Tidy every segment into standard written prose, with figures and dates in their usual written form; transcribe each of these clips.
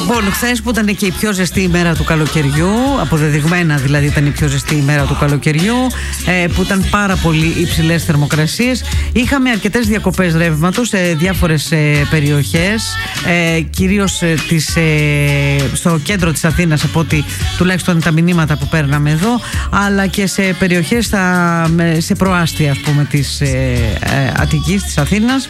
Λοιπόν, χθες που ήταν και η πιο ζεστή ημέρα του καλοκαιριού, αποδεδειγμένα δηλαδή ήταν η πιο ζεστή ημέρα του καλοκαιριού, που ήταν πάρα πολύ υψηλές θερμοκρασίες, είχαμε αρκετές διακοπές ρεύματος σε διάφορες περιοχές, κυρίως στο κέντρο της Αθήνας, από ότι τουλάχιστον τα μηνύματα που παίρναμε εδώ, αλλά και σε περιοχές σε προάστια, ας πούμε, της Αττικής, της Αθήνας.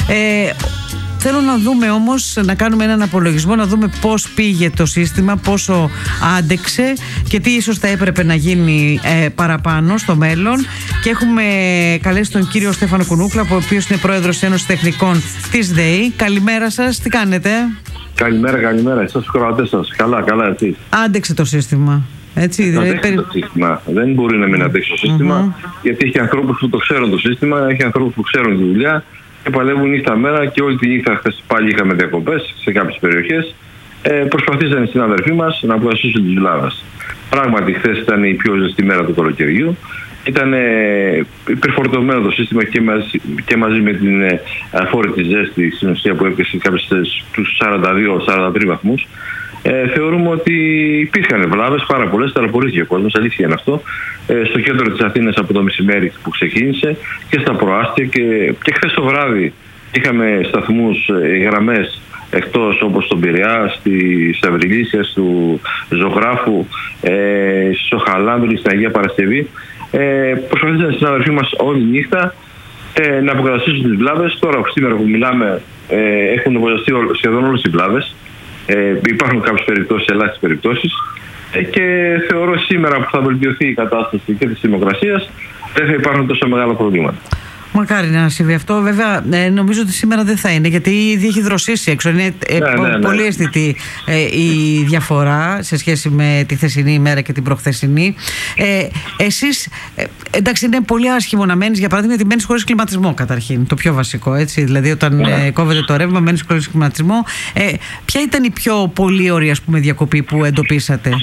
Θέλω να δούμε όμως, να κάνουμε έναν απολογισμό, να δούμε πώς πήγε το σύστημα, πόσο άντεξε και τι ίσως θα έπρεπε να γίνει παραπάνω στο μέλλον. Και έχουμε καλέσει τον κύριο Στέφανο Κουνούκλα, ο οποίος είναι πρόεδρος της Ένωσης Τεχνικών της ΔΕΗ. Καλημέρα σας, τι κάνετε? Καλημέρα, εσάς τους κορατές σας. Καλά, εσείς? Άντεξε το σύστημα. Έτσι, το σύστημα. Δεν μπορεί να μην αντέξει το σύστημα, γιατί έχει ανθρώπους που το ξέρουν το σύστημα, έχει ανθρώπους που ξέρουν τη δουλειά και παλεύουν νύχτα μέρα, και όλη τη νύχτα χθες πάλι είχαμε διακοπές σε κάποιες περιοχές. Προσπαθήσαν οι συναδελφοί μας να αποκαταστήσουν τις βλάβες. Πράγματι, χθες ήταν η πιο ζεστή μέρα του καλοκαιριού. Ήταν υπερφορτωμένο το σύστημα και μαζί με την αφόρητη ζέστη, στην ουσία, που έπεσε στους 42-43 βαθμούς. Θεωρούμε ότι υπήρχαν βλάβες πάρα πολλές, ταλαιπωρήθηκε ο κόσμος, αλήθεια είναι αυτό. Στο κέντρο της Αθήνας από το μεσημέρι που ξεκίνησε, και στα προάστια, και χθες το βράδυ είχαμε σταθμούς, γραμμές εκτός, όπως στον Πειραιά, στις Αυριλίσιας, του Ζωγράφου, στο Χαλάνδρη, στην Αγία Παρασκευή. Προσπαθήσαν οι συναδελφοί μας όλη νύχτα να αποκαταστήσουν τις βλάβες. Τώρα, σήμερα που μιλάμε, έχουν αποκαταστεί σχεδόν όλες οι βλάβες. Υπάρχουν κάποιες περιπτώσεις, ελάχιστες περιπτώσεις, και θεωρώ σήμερα που θα βελτιωθεί η κατάσταση και της θερμοκρασίας, δεν θα υπάρχουν τόσο μεγάλα προβλήματα. Μακάρι να συμβεί αυτό. Βέβαια, νομίζω ότι σήμερα δεν θα είναι, γιατί ήδη έχει δροσίσει έξω. Είναι πολύ αισθητή η διαφορά σε σχέση με τη χθεσινή ημέρα και την προχθεσινή. Εσείς, εντάξει, είναι πολύ άσχημο να μένεις, για παράδειγμα, γιατί μένεις χωρίς κλιματισμό, καταρχήν. Το πιο βασικό, έτσι. Δηλαδή, όταν κόβεται το ρεύμα, μένεις χωρίς κλιματισμό. Ποια ήταν η πιο πολύ ωραία, ας πούμε, διακοπή που εντοπίσατε?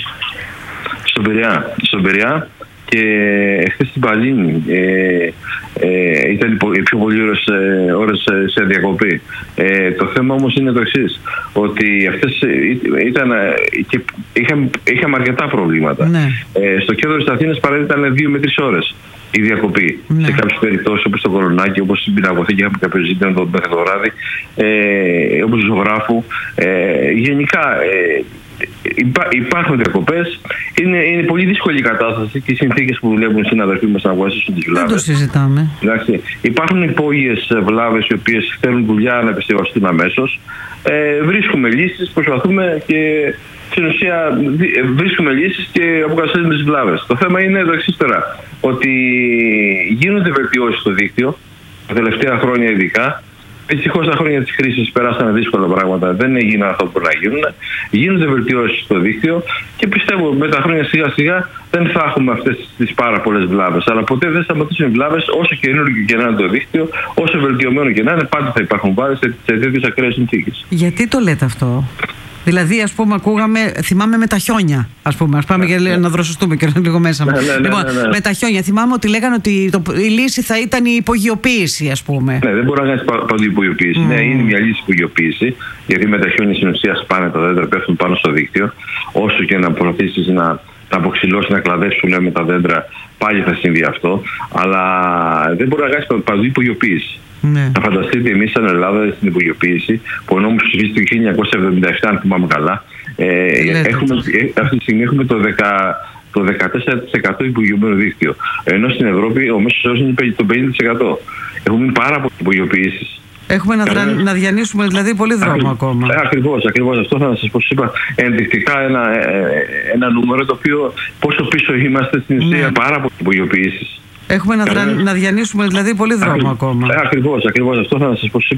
Στον Πειραιά και χθες στην Παλίνη ήταν οι πιο πολύ ώρες σε διακοπή. Το θέμα όμως είναι το εξής, ότι αυτές ήταν και είχαμε αρκετά προβλήματα. Ναι. Στο κέντρο της Αθήνας παράδειγμα ήταν 2 με 3 ώρες η διακοπή. Ναι. Σε κάποιες περιπτώσεις, όπως το Κορονάκι, όπως στην Πινακοθήκη, είχαμε κάποιο ζήτημα μέχρι το βράδυ, όπως Ζωγράφου. Γενικά υπάρχουν διακοπές. Είναι πολύ δύσκολη η κατάσταση και οι συνθήκες που δουλεύουν οι συναδελφοί μας να βοηθήσουν τις βλάβες. Δεν το συζητάμε. Εντάξει, υπάρχουν υπόγειες βλάβες οι οποίες θέλουν δουλειά να επιστευαστούν αμέσως. Βρίσκουμε λύσεις, προσπαθούμε και στην ουσία βρίσκουμε λύσεις και αποκαταστήσουμε τις βλάβες. Το θέμα είναι το εξής τώρα, ότι γίνονται βελτιώσεις στο δίκτυο τα τελευταία χρόνια ειδικά. Δυστυχώς τα χρόνια της κρίσης περάσανε δύσκολα πράγματα, δεν έγιναν αυτό που μπορεί να γίνουν. Γίνονται βελτιώσεις στο δίκτυο και πιστεύω με τα χρόνια σιγά σιγά δεν θα έχουμε αυτές τις πάρα πολλές βλάβες. Αλλά ποτέ δεν σταματήσουν οι βλάβες, όσο καινούργιο και να είναι το δίκτυο, όσο βελτιωμένο και να είναι, πάντα θα υπάρχουν βλάβες σε τέτοιες ακραίες συνθήκες. Γιατί το λέτε αυτό? Δηλαδή, ας πούμε, θυμάμαι με τα χιόνια, ας πούμε, πάμε και να δροσιστούμε και λίγο μέσα μας. Λοιπόν, με τα χιόνια, θυμάμαι ότι λέγανε ότι η λύση θα ήταν η υπογειοποίηση, ας πούμε. Ναι, δεν μπορεί να κάνεις παντού υπογειοποίηση. Ναι, είναι μια λύση υπογειοποίηση, γιατί με τα χιόνια στην ουσία σπάνε τα δέντρα, πέφτουν πάνω στο δίκτυο. Όσο και να προσπαθήσεις να αποξυλώσεις, να κλαδέψεις με τα δέντρα, πάλι θα συμβεί αυτό. Αλλά δεν μπορεί να κάνεις παντού υπογειοποίηση. Ναι. Να φανταστείτε, εμείς σαν Ελλάδα στην υπογειοποίηση, που ο νόμος ψηφίστηκε το 1977, αν θυμάμαι καλά, αυτή τη στιγμή έχουμε το 14% υπογειωμένο δίκτυο. Ενώ στην Ευρώπη ο μέσος όρος είναι το 50%. Έχουμε πάρα πολλές υπογειοποιήσεις. Έχουμε να διανύσουμε δηλαδή πολύ δρόμο ακόμα. Ακριβώς. Αυτό θα σας πω. Είπα ενδεικτικά ένα νούμερο το οποίο πόσο πίσω είμαστε στην ουσία. Πάρα πολλές υπογειοποιήσεις. Έχουμε να διανύσουμε δηλαδή πολύ δρόμο ακόμα. Ακριβώς. Αυτό θα σας πω.